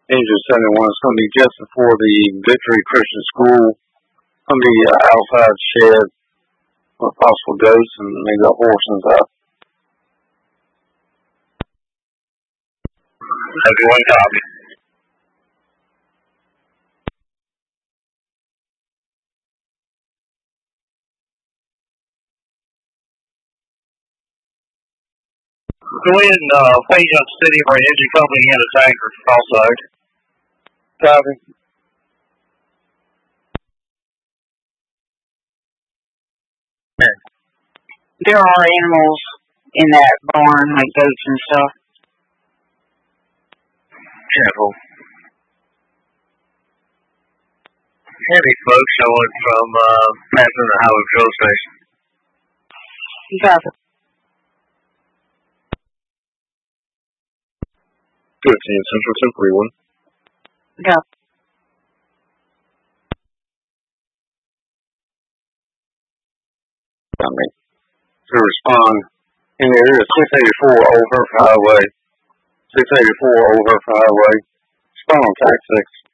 Angel 71. It's going to be just before the Victory Christian School. It's going to be outside shed with possible ghosts and maybe a horse inside. Everyone copy. Go ahead and page up city for an engine company and a tanker cross-side. Copy. There are animals in that barn, like goats and stuff. Careful. Heavy smoke showing from passing the highway patrol station. You got it. 15 Central 1041. Yeah. To respond in the area 684 Old Hereford Highway. 684 Old Hereford Highway. Respond on tax 6.